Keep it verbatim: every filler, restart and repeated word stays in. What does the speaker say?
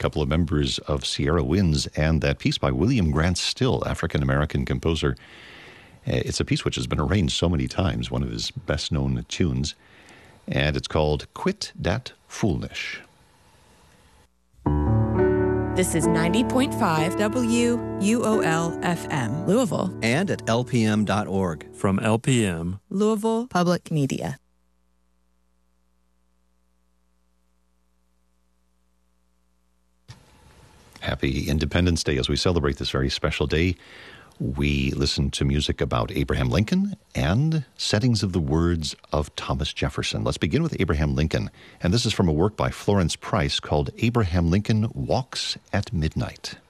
couple of members of Sierra Winds, and that piece by William Grant Still, African-American composer. It's a piece which has been arranged so many times, one of his best-known tunes, and it's called Quit Dat Foolnish. This is ninety point five W U O L F M, Louisville. And at L P M dot org. From L P M, Louisville Public Media. Happy Independence Day as we celebrate this very special day. We listen to music about Abraham Lincoln and settings of the words of Thomas Jefferson. Let's begin with Abraham Lincoln. And this is from a work by Florence Price called Abraham Lincoln Walks at Midnight.